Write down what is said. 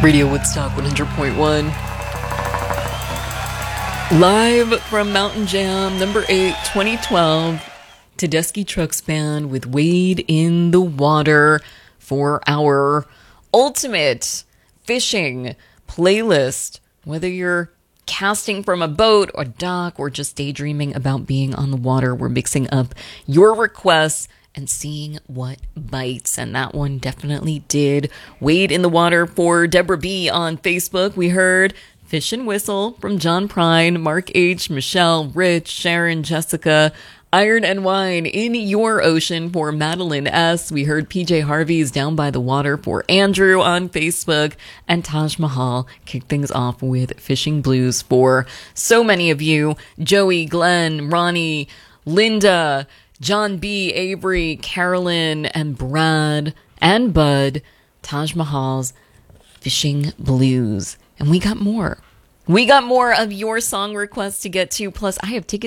Radio Woodstock 100.1. Live from Mountain Jam, number 8, 2012. Tedeschi Trucks Band with Wade in the Water for our ultimate fishing playlist. Whether you're casting from a boat or dock or just daydreaming about being on the water, we're mixing up your requests and seeing what bites. And that one definitely did. Wade in the Water for Deborah B. on Facebook. We heard Fish and Whistle from John Prine, Mark H., Michelle, Rich, Sharon, Jessica. Iron and Wine in Your Ocean for Madeline S. We heard PJ Harvey's Down by the Water for Andrew on Facebook. And Taj Mahal kicked things off with Fishing Blues for so many of you. Joey, Glenn, Ronnie, Linda, John B., Avery, Carolyn, and Brad, and Bud. Taj Mahal's Fishing Blues. And we got more. We got more of your song requests to get to. Plus, I have tickets